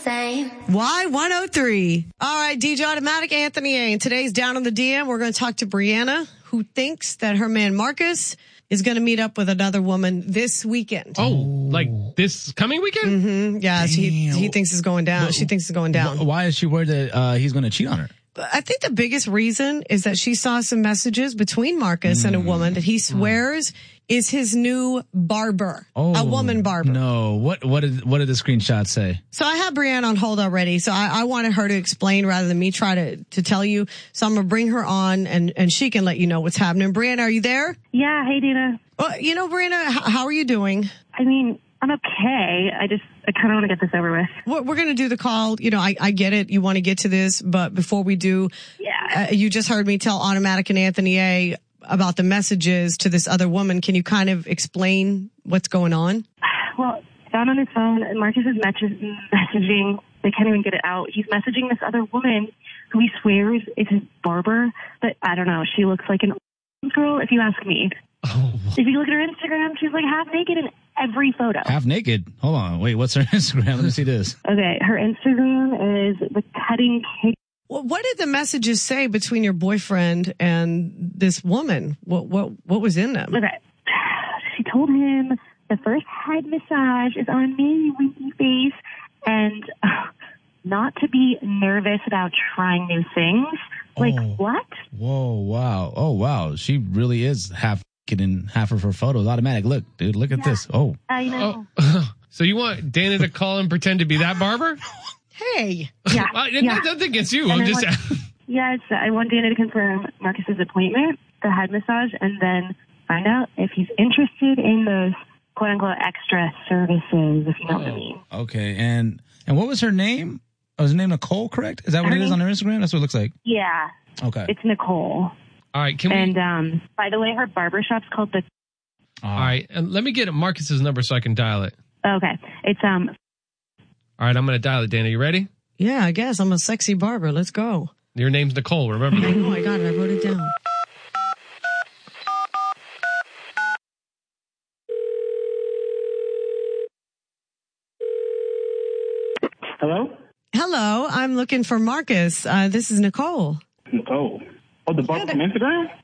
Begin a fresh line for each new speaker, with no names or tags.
same.
Y103. All right, DJ Automatic, Anthony A. And today's Down on the DM, we're going to talk to Brianna, who thinks that her man Marcus is going to meet up with another woman this weekend.
Oh, like this coming weekend?
Mm-hmm. Yeah, he thinks it's going down. She thinks it's going down.
Why is she worried that he's going to cheat on her?
I think the biggest reason is that she saw some messages between Marcus and a woman that he swears is his new barber, a woman barber.
No, what did the screenshot say?
So I have Brianna on hold already. So I wanted her to explain rather than me try to tell you. So I'm going to bring her on and she can let you know what's happening. Brianna, are you there?
Yeah. Hey, Dana.
Well, Brianna, how are you doing?
I mean, I'm okay. I kind of want to get this over with.
We're going to do the call. I get it. You want to get to this, but before we do, you just heard me tell Automatic and Anthony A about the messages to this other woman. Can you kind of explain what's going on?
Well, found on his phone, Marcus is messaging. They can't even get it out. He's messaging this other woman who he swears is his barber, but I don't know. She looks like an girl, if you ask me.
Oh.
If you look at her Instagram, she's like half naked in every photo.
Half naked? Hold on. Wait, what's her Instagram? Let me see this.
Okay, her Instagram is the cutting cake.
Well, what did the messages say between your boyfriend and this woman? What was in them?
Okay. She told him the first head massage is on me, winky face, and not to be nervous about trying new things. Like, what?
Whoa, wow. Oh, wow. She really is half naked in half of her photos. Automatic. Look, dude, look at this. Oh.
I know.
So you want Dana to call and pretend to be that barber?
Hey.
Yeah.
Nothing against you. I'm just...
Yes, I want Dana to confirm Marcus's appointment, the head massage, and then find out if he's interested in those quote-unquote extra services, if you know what I mean.
Okay, and what was her name? Was her name Nicole, correct? Is that what it is on her Instagram? That's what it looks like.
Yeah.
Okay.
It's Nicole.
All right,
And by the way, her barbershop's called the...
All right, and let me get Marcus's number so I can dial it.
Okay. It's
All right, I'm going to dial it, Dana. You ready?
Yeah, I guess. I'm a sexy barber. Let's go.
Your name's Nicole, remember that?
I know, I got it. I wrote it down.
Hello?
Hello, I'm looking for Marcus. This is Nicole.
Nicole. Oh, the barber from Instagram?